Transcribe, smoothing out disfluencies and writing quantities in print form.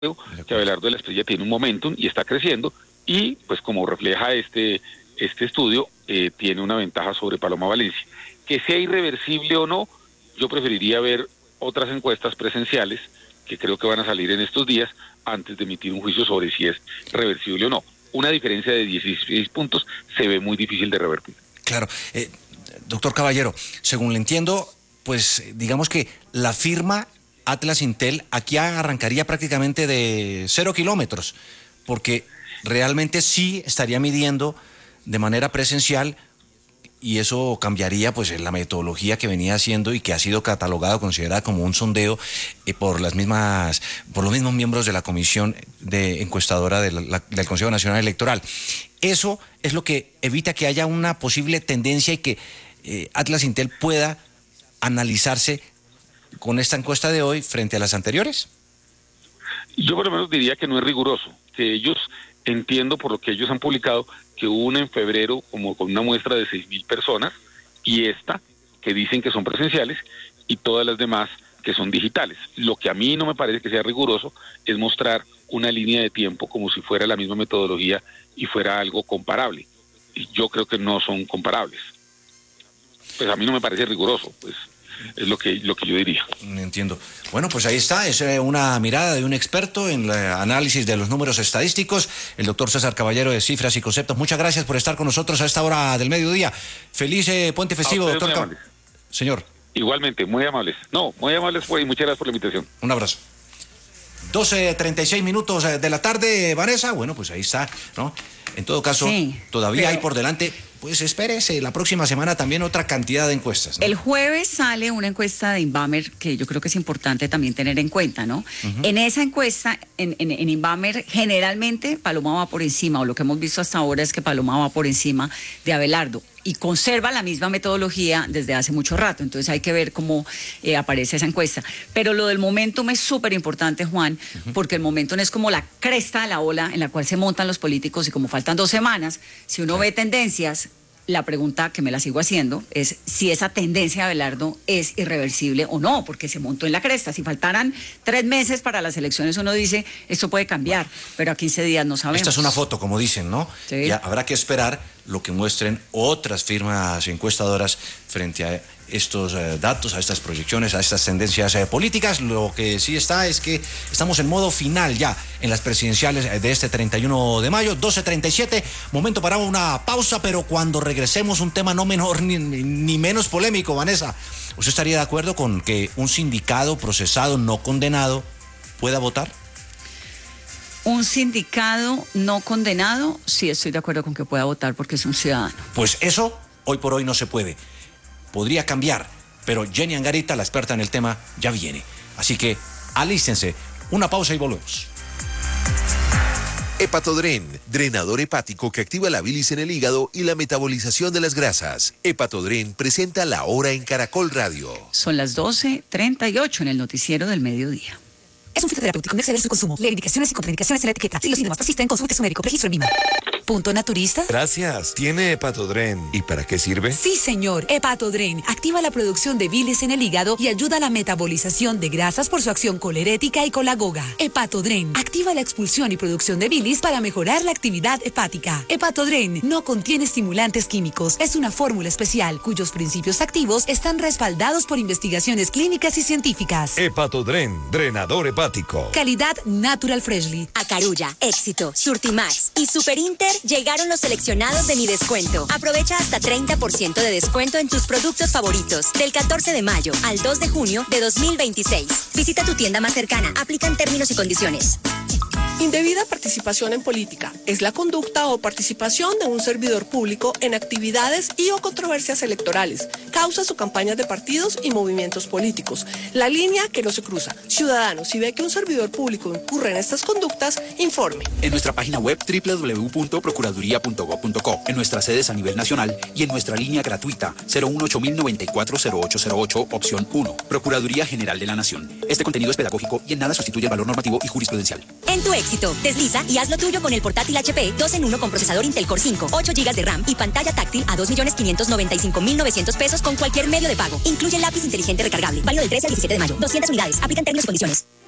que Abelardo de la Espriella tiene un momentum y está creciendo, y pues como refleja este estudio, tiene una ventaja sobre Paloma Valencia. Que sea irreversible o no, yo preferiría ver otras encuestas presenciales que creo que van a salir en estos días antes de emitir un juicio sobre si es reversible o no. Una diferencia de 16 puntos se ve muy difícil de revertir. Claro. Doctor Caballero, según le entiendo, pues digamos que la firma Atlas Intel aquí arrancaría prácticamente de 0 kilómetros, porque realmente sí estaría midiendo de manera presencial, y eso cambiaría pues la metodología que venía haciendo y que ha sido catalogada, considerada como un sondeo por los mismos miembros de la comisión de encuestadora del Consejo Nacional Electoral. Eso es lo que evita que haya una posible tendencia y que Atlas Intel pueda analizarse con esta encuesta de hoy frente a las anteriores. Yo por lo menos diría que no es riguroso, que ellos, entiendo por lo que ellos han publicado, que hubo una en febrero como con una muestra de 6,000 personas, y esta que dicen que son presenciales, y todas las demás que son digitales. Lo que a mí no me parece que sea riguroso es mostrar una línea de tiempo como si fuera la misma metodología y fuera algo comparable. Y yo creo que no son comparables. Pues a mí no me parece riguroso, pues es lo que yo diría. Entiendo. Bueno, pues ahí está, es una mirada de un experto en el análisis de los números estadísticos, el doctor César Caballero de Cifras y Conceptos. Muchas gracias por estar con nosotros a esta hora del mediodía. Feliz puente festivo, doctor. Señor. Igualmente, muy amables. No, muy amables y muchas gracias por la invitación. Un abrazo. 12:36 de la tarde, Vanessa. Bueno, pues ahí está, ¿no? En todo caso, sí, todavía hay por delante, pues espérese, la próxima semana también otra cantidad de encuestas, ¿no? El jueves sale una encuesta de Inbamer que yo creo que es importante también tener en cuenta, ¿no? En esa encuesta, en Inbamer, generalmente Paloma va por encima, o lo que hemos visto hasta ahora es que Paloma va por encima de Abelardo, y conserva la misma metodología desde hace mucho rato. Entonces hay que ver cómo aparece esa encuesta. Pero lo del momentum es súper importante, Juan, porque el momentum es como la cresta de la ola en la cual se montan los políticos, y como faltan 2 semanas, si uno ve tendencias, la pregunta que me la sigo haciendo es si esa tendencia de Abelardo es irreversible o no, porque se montó en la cresta. Si faltaran 3 meses para las elecciones, uno dice, esto puede cambiar, pero a 15 días no sabemos. Esta es una foto, como dicen, ¿no? Sí. Ya habrá que esperar lo que muestren otras firmas encuestadoras frente a estos datos, a estas proyecciones, a estas tendencias políticas. Lo que sí está es que estamos en modo final ya en las presidenciales de este 31 de mayo, 12:37, momento para una pausa, pero cuando regresemos un tema no menor ni menos polémico, Vanessa. ¿Usted estaría de acuerdo con que un sindicado procesado no condenado pueda votar? Un sindicado no condenado, sí estoy de acuerdo con que pueda votar porque es un ciudadano. Pues eso hoy por hoy no se puede. Podría cambiar, pero Jenny Angarita, la experta en el tema, ya viene. Así que alístense, una pausa y volvemos. Hepatodren, drenador hepático que activa la bilis en el hígado y la metabolización de las grasas. Hepatodren presenta La Hora en Caracol Radio. Son las 12:38 en el noticiero del mediodía. Es un fitoterapéutico, no exceder su consumo. Lee indicaciones y contraindicaciones en la etiqueta. Si los síntomas persisten, consulte a su médico. Registro en VIMA. ¿Punto naturista? Gracias. ¿Tiene Hepatodren? ¿Y para qué sirve? Sí, señor. Hepatodren activa la producción de bilis en el hígado y ayuda a la metabolización de grasas por su acción colerética y colagoga. Hepatodren activa la expulsión y producción de bilis para mejorar la actividad hepática. Hepatodren no contiene estimulantes químicos. Es una fórmula especial cuyos principios activos están respaldados por investigaciones clínicas y científicas. Hepatodren, drenador hepático. Calidad Natural Freshly. A Carulla, Éxito, Surtimax y Super Inter llegaron los seleccionados de Mi Descuento. Aprovecha hasta 30% de descuento en tus productos favoritos del 14 de mayo al 2 de junio de 2026. Visita tu tienda más cercana. Aplican términos y condiciones. Indebida participación en política es la conducta o participación de un servidor público en actividades y o controversias electorales, causas o campañas de partidos y movimientos políticos. La línea que no se cruza. Ciudadanos, si ve que un servidor público incurre en estas conductas, informe. En nuestra página web www.procuraduría.gov.co, en nuestras sedes a nivel nacional y en nuestra línea gratuita 018-094-0808, opción 1. Procuraduría General de la Nación. Este contenido es pedagógico y en nada sustituye el valor normativo y jurisprudencial. En tu éxito, desliza y haz lo tuyo con el portátil HP 2 en 1 con procesador Intel Core 5, 8 GB de RAM y pantalla táctil a 2.595.900 pesos con cualquier medio de pago. Incluye lápiz inteligente recargable. Válido del 13 al 17 de mayo. 200 unidades. Aplican términos y condiciones.